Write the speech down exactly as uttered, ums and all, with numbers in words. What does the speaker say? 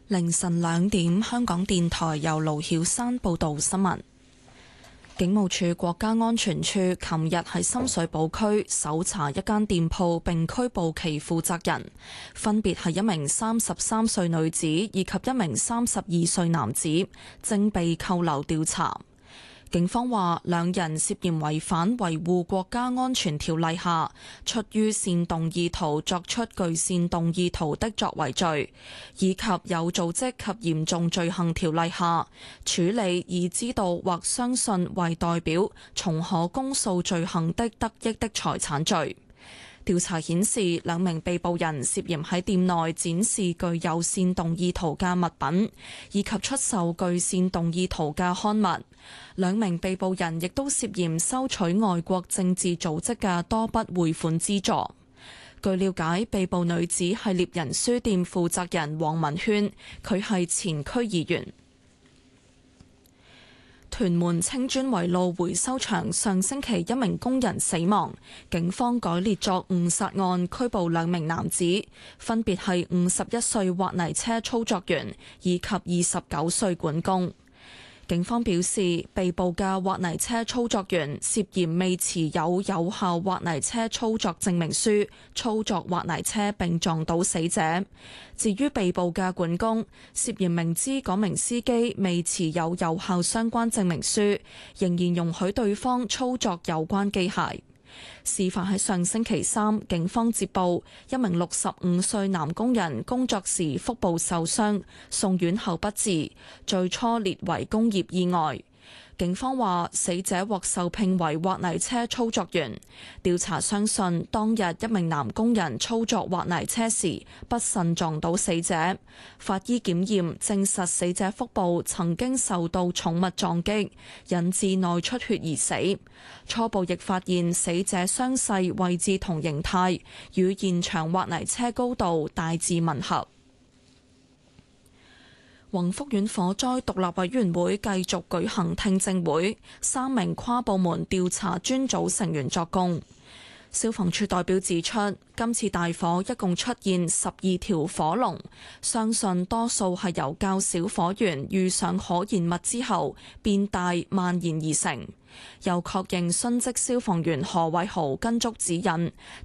凌晨兩點，香港電台由盧曉山報道新聞。警務處國家安全處琴日喺深水埗區搜查一間店鋪，並拘捕其負責人，分別係一名三十三歲女子以及一名三十二歲男子，正被扣留調查。警方話，兩人涉嫌違反維護國家安全條例下出於煽動意圖作出具煽動意圖的作為罪，以及有組織及嚴重罪行條例下處理以知道或相信為代表從可公訴罪行的得益的財產罪。調查顯示，兩名被捕人涉嫌喺店內展示具有煽動意圖嘅物品，以及出售具煽動意圖嘅刊物。兩名被捕人亦都涉嫌收取外國政治組織嘅多筆匯款資助。據了解，被捕女子係獵人書店負責人黃文軒，佢係前區議員。屯門青磚圍路回收場上星期一名工人死亡，警方改列作誤殺案，拘捕兩名男子，分別係五十一歲挖泥車操作員以及二十九歲管工。警方表示，被捕嘅挖泥車操作員涉嫌未持有有效挖泥車操作證明書，操作挖泥車並撞倒死者。至於被捕嘅管工，涉嫌明知嗰名司機未持有有效相關證明書，仍然容許對方操作有關機械。事發喺上星期三，警方接報一名六十五歲男工人工作時腹部受傷，送院後不治，最初列為工業意外。警方話，死者獲受聘為挖泥車操作員。調查相信，當日一名男工人操作挖泥車時不慎撞到死者。法醫檢驗證實死者腹部曾經受到重物撞擊，引致內出血而死。初步亦發現死者傷勢位置同形態與現場挖泥車高度大致吻合。宏福苑火災獨立委員會繼續舉行聽證會，三名跨部門調查專組成員作供。消防處代表指出，今次大火一共出現十二條火龍，相信多數係由較小火源遇上可燃物之後變大蔓延而成。又確認殉職消防員何偉豪跟足指引，